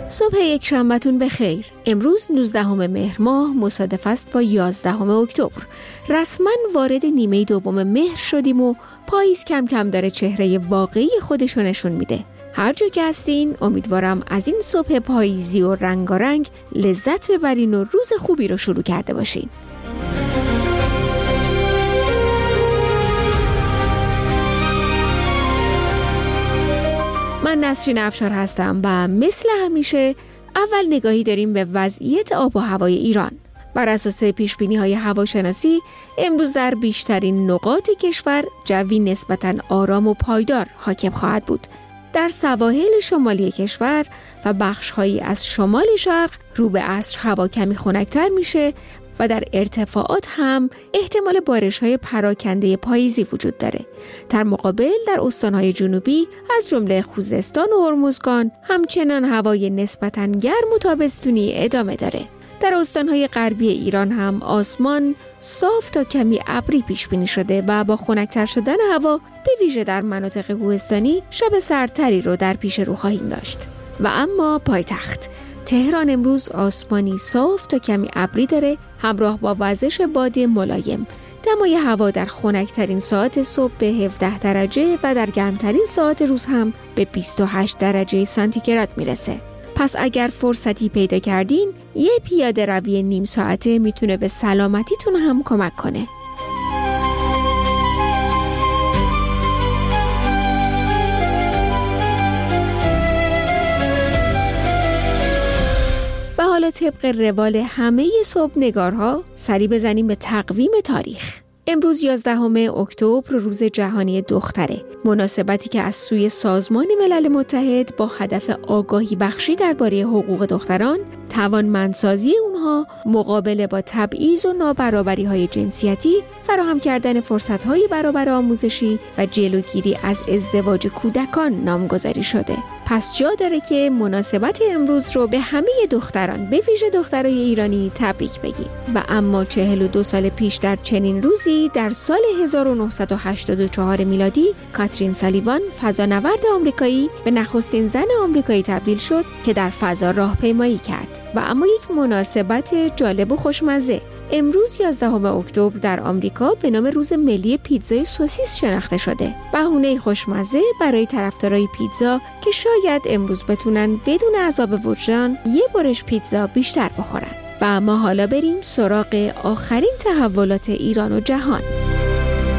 صبح یک شنبهتون بخیر. امروز 19 مهر ماه مصادف است با 11 اکتبر. رسما وارد نیمه دوم مهر شدیم و پاییز کم کم داره چهره واقعی خودشو نشون میده. هر جا که هستین امیدوارم از این صبح پاییزی و رنگارنگ لذت ببرین و روز خوبی رو شروع کرده باشین. من نسرین افشار هستم و مثل همیشه اول نگاهی داریم به وضعیت آب و هوای ایران. بر اساس پیشبینی‌های هواشناسی امروز در بیشترین نقاط کشور جوی نسبتاً آرام و پایدار حاکم خواهد بود. در سواحل شمالی کشور و بخش‌هایی از شمال شرق رو به عصر هوا کمی خنک‌تر میشه و در ارتفاعات هم احتمال بارش‌های پراکنده پاییزی وجود داره. در مقابل در استان‌های جنوبی از جمله خوزستان و هرمزگان همچنان هوای نسبتاً گرم و تابستونی ادامه داره. در استان‌های غربی ایران هم آسمان صاف تا کمی ابری پیش بینی شده و با خنک‌تر شدن هوا به ویژه در مناطق کوهستانی شب سردتری رو در پیش رو خواهیم داشت. و اما پایتخت تهران امروز آسمانی صاف تا کمی ابری داره، همراه با وزش باد ملایم. دمای هوا در خنک‌ترین ساعت صبح به 17 درجه و در گرمترین ساعت روز هم به 28 درجه سانتیگراد میرسه. پس اگر فرصتی پیدا کردین، یه پیاده روی نیم ساعته میتونه به سلامتیتون هم کمک کنه. و حالا طبق روال همه صبح نگارها سری بزنیم به تقویم تاریخ. امروز 11 اکتبر روز جهانی دختره، مناسبتی که از سوی سازمان ملل متحد با هدف آگاهی بخشی درباره حقوق دختران، توانمندسازی اونها، مقابله با تبعیض و نابرابری‌های جنسیتی، فراهم کردن فرصت‌های برابر آموزشی و جلوگیری از ازدواج کودکان نامگذاری شده. پس جا داره که مناسبت امروز رو به همه دختران، به ویژه دخترای ایرانی تبریک بگیم. و اما 42 سال پیش در چنین روزی در سال 1984 میلادی کاترین سالیوان، فضانورد آمریکایی، به نخستین زن آمریکایی تبدیل شد که در فضا راهپیمایی کرد. و اما یک مناسبت جالب و خوشمزه. امروز 11 اکتبر در آمریکا به نام روز ملی پیتزای سوسیس شناخته شده. بهونه خوشمزه برای طرفدارای پیتزا که شاید امروز بتونن بدون عذاب وجدان یه برش پیتزا بیشتر بخورن. و اما حالا بریم سراغ آخرین تحولات ایران و جهان.